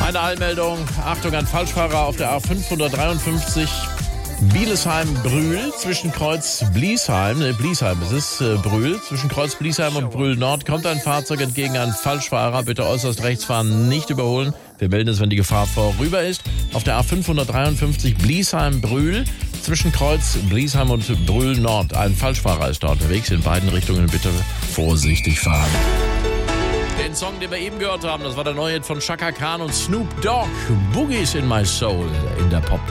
Eine Eilmeldung. Achtung an Falschfahrer auf der A553 Bielesheim-Brühl zwischen Kreuz Bliesheim. Bliesheim, es ist Brühl. Zwischen Kreuz Bliesheim und Brühl Nord kommt ein Fahrzeug entgegen einen Falschfahrer. Bitte äußerst rechts fahren, nicht überholen. Wir melden es, wenn die Gefahr vorüber ist. Auf der A553 Bliesheim-Brühl zwischen Kreuz Bliesheim und Brühl Nord. Ein Falschfahrer ist da unterwegs. In beiden Richtungen bitte vorsichtig fahren. Den Song, den wir eben gehört haben, das war der neue Hit von Chaka Khan und Snoop Dogg. Boogies in my soul in der Pop.